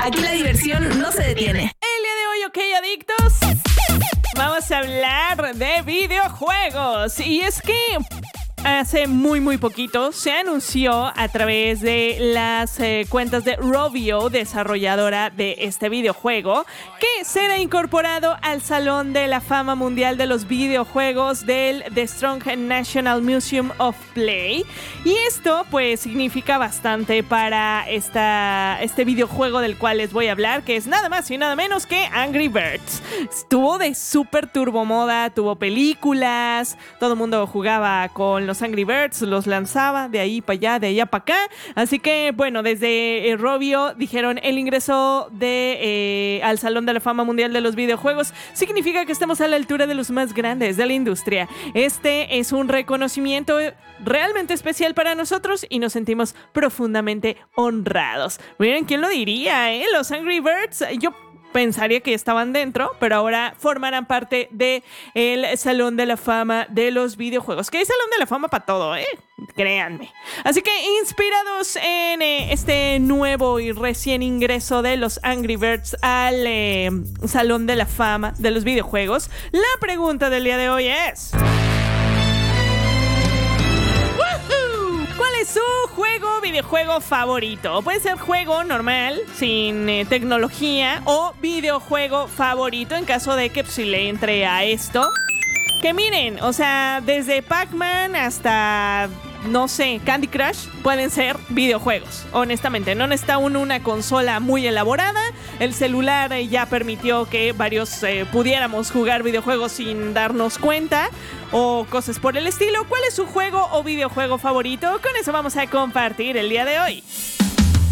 Aquí la diversión no se detiene. El día de hoy, ok, adictos, vamos a hablar de videojuegos. Y es que hace muy poquito se anunció a través de las cuentas de Rovio, desarrolladora de este videojuego, que será incorporado al Salón de la Fama Mundial de los Videojuegos del The Strong National Museum of Play. Y esto pues significa bastante para este videojuego del cual les voy a hablar, que es nada más y nada menos que Angry Birds. Estuvo de super turbo moda, tuvo películas, todo el mundo jugaba con los Angry Birds, los lanzaba de ahí para allá, de allá para acá. Así que, bueno, desde Rovio dijeron el ingreso al Salón de la Fama Mundial de los Videojuegos significa que estamos a la altura de los más grandes de la industria. Este es un reconocimiento realmente especial para nosotros y nos sentimos profundamente honrados. Miren, ¿quién lo diría, Los Angry Birds, yo pensaría que estaban dentro, pero ahora formarán parte del Salón de la Fama de los Videojuegos. Que hay Salón de la Fama para todo, créanme. Así que inspirados en este nuevo y recién ingreso de los Angry Birds al Salón de la Fama de los Videojuegos, la pregunta del día de hoy es: ¿cuál es su videojuego favorito? Puede ser juego normal, sin tecnología, o videojuego favorito, en caso de que si le entre a esto. Que miren, o sea, desde Pac-Man hasta, no sé, Candy Crush pueden ser videojuegos. Honestamente, no necesita uno una consola muy elaborada. El celular ya permitió que varios pudiéramos jugar videojuegos sin darnos cuenta o cosas por el estilo. ¿Cuál es su juego o videojuego favorito? Con eso vamos a compartir el día de hoy.